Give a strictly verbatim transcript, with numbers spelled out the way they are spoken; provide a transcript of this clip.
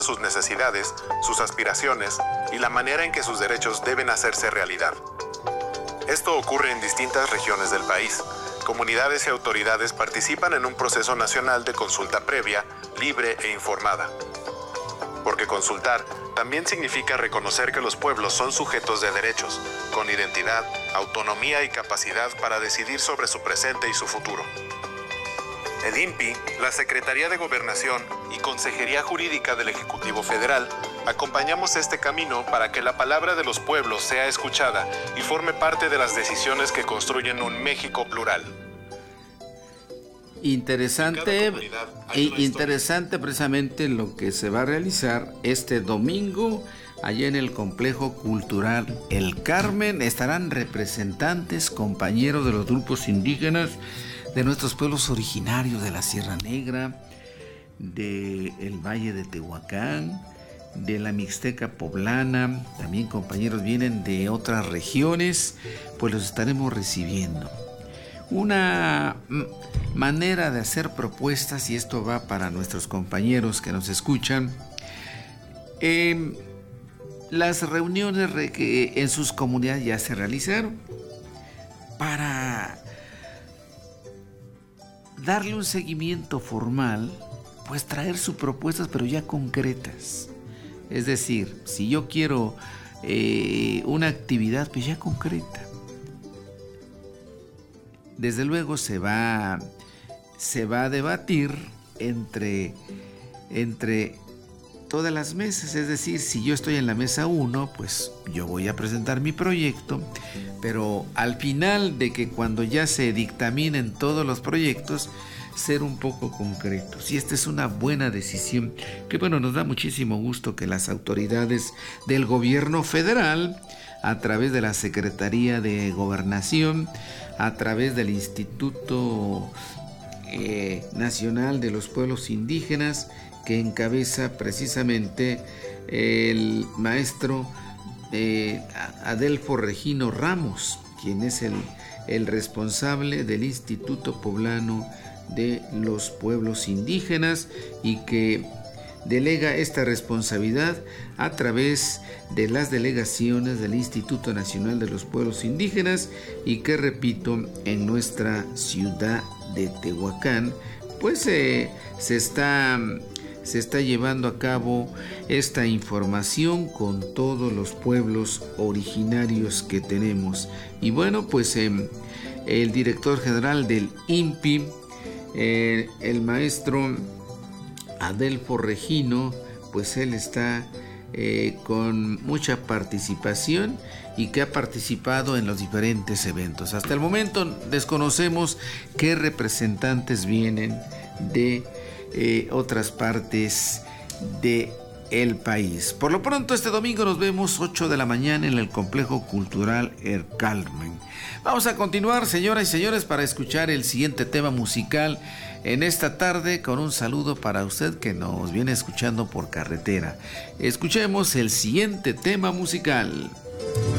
sus necesidades, sus aspiraciones y la manera en que sus derechos deben hacerse realidad. Esto ocurre en distintas regiones del país. Comunidades y autoridades participan en un proceso nacional de consulta previa, libre e informada. Porque consultar también significa reconocer que los pueblos son sujetos de derechos, con identidad, autonomía y capacidad para decidir sobre su presente y su futuro. El I N P I, la Secretaría de Gobernación y Consejería Jurídica del Ejecutivo Federal, acompañamos este camino para que la palabra de los pueblos sea escuchada y forme parte de las decisiones que construyen un México plural. Interesante, y interesante precisamente lo que se va a realizar este domingo allá en el Complejo Cultural El Carmen. Estarán representantes, compañeros de los grupos indígenas de nuestros pueblos originarios de la Sierra Negra, del Valle de Tehuacán, de la Mixteca Poblana. También compañeros vienen de otras regiones, pues los estaremos recibiendo. Una manera de hacer propuestas, y esto va para nuestros compañeros que nos escuchan, eh, las reuniones que en sus comunidades ya se realizaron para darle un seguimiento formal, pues traer sus propuestas pero ya concretas. Es decir, si yo quiero eh, una actividad, pues ya concreta. Desde luego se va, se va a debatir entre, entre todas las mesas. Es decir, si yo estoy en la mesa uno, pues yo voy a presentar mi proyecto, pero al final de que cuando ya se dictaminen todos los proyectos, ser un poco concretos. Y esta es una buena decisión que, bueno, nos da muchísimo gusto que las autoridades del gobierno federal, a través de la Secretaría de Gobernación, a través del Instituto eh, Nacional de los Pueblos Indígenas, que encabeza precisamente el maestro eh, Adelfo Regino Ramos, quien es el, el responsable del Instituto Poblano de los Pueblos Indígenas, y que delega esta responsabilidad a través de las delegaciones del Instituto Nacional de los Pueblos Indígenas, y que, repito, en nuestra ciudad de Tehuacán, pues eh, se está se está llevando a cabo esta información con todos los pueblos originarios que tenemos. Y bueno, pues eh, el director general del I N P I, eh, el maestro Adelfo Regino, pues él está eh, con mucha participación y que ha participado en los diferentes eventos. Hasta el momento desconocemos qué representantes vienen de eh, otras partes del país. Por lo pronto, este domingo nos vemos ocho de la mañana en el Complejo Cultural El Carmen. Vamos a continuar, señoras y señores, para escuchar el siguiente tema musical en esta tarde, con un saludo para usted que nos viene escuchando por carretera. Escuchemos el siguiente tema musical.